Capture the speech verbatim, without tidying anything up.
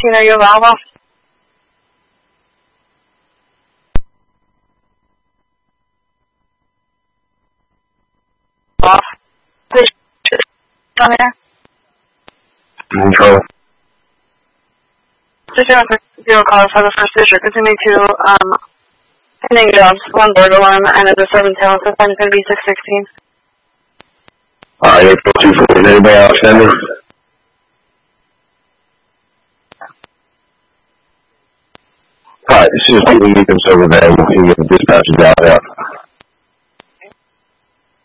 sixteen, are you available? Off. On there? Control. Just doing a quick zero call for the first district. Continue to, um, pending jobs, one burglar alarm, and a disturbance tail, so it's going to be six sixteen. Alright, eight four two four, is anybody outstanding? Alright, as soon as people get themselves available, we can get the dispatches out there.